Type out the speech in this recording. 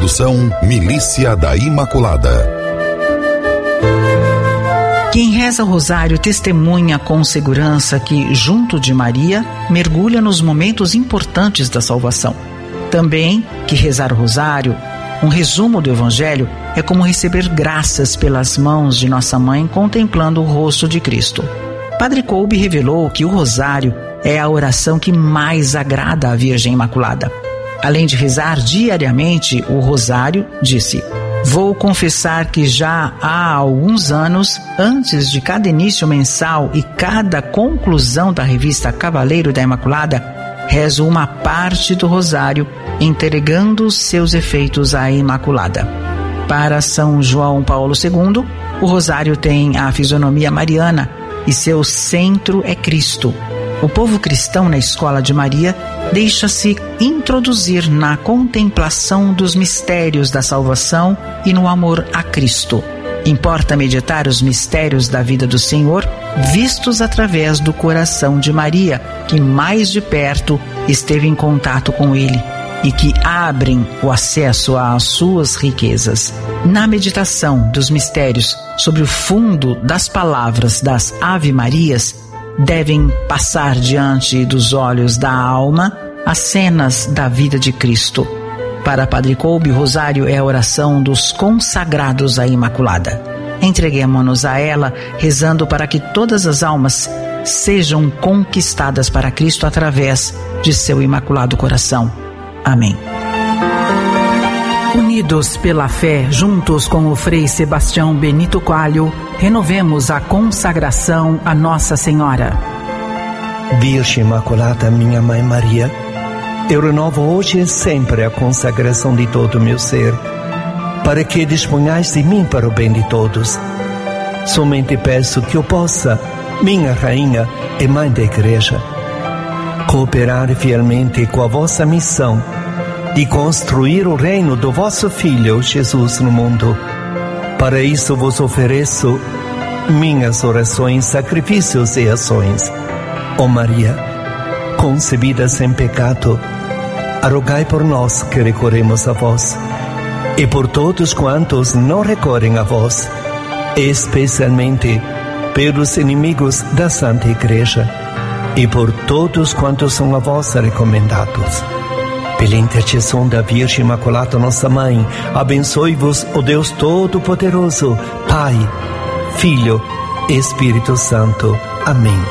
Produção Milícia da Imaculada. Quem reza o rosário testemunha com segurança que, junto de Maria, mergulha nos momentos importantes da salvação. Também que rezar o rosário, um resumo do Evangelho, é como receber graças pelas mãos de Nossa Mãe contemplando o rosto de Cristo. Padre Kolbe revelou que o rosário é a oração que mais agrada à Virgem Imaculada. Além de rezar diariamente o rosário, disse: vou confessar que já há alguns anos, antes de cada início mensal e cada conclusão da revista Cavaleiro da Imaculada, rezo uma parte do rosário, entregando seus efeitos à Imaculada. Para São João Paulo II, o rosário tem a fisionomia mariana e seu centro é Cristo. O povo cristão na escola de Maria deixa-se introduzir na contemplação dos mistérios da salvação e no amor a Cristo. Importa meditar os mistérios da vida do Senhor, vistos através do coração de Maria, que mais de perto esteve em contato com Ele e que abrem o acesso às suas riquezas. Na meditação dos mistérios sobre o fundo das palavras das Ave-Marias, devem passar diante dos olhos da alma as cenas da vida de Cristo. Para Padre Kolbe, o rosário é a oração dos consagrados à Imaculada. Entreguemo-nos a ela, rezando para que todas as almas sejam conquistadas para Cristo através de seu Imaculado Coração. Amém. Unidos pela fé, juntos com o Frei Sebastião Benito Coelho, renovemos a consagração a Nossa Senhora. Virgem Imaculada, minha Mãe Maria, eu renovo hoje e sempre a consagração de todo o meu ser, para que disponhais de mim para o bem de todos. Somente peço que eu possa, minha Rainha e Mãe da Igreja, cooperar fielmente com a vossa missão de construir o reino do vosso Filho, Jesus, no mundo. Para isso vos ofereço minhas orações, sacrifícios e ações. Ó Maria, concebida sem pecado, rogai por nós que recorremos a vós, e por todos quantos não recorrem a vós, especialmente pelos inimigos da Santa Igreja, e por todos quantos são a vós recomendados. Pela intercessão da Virgem Imaculada, nossa Mãe, abençoe-vos o Deus Todo-Poderoso, Pai, Filho e Espírito Santo. Amém.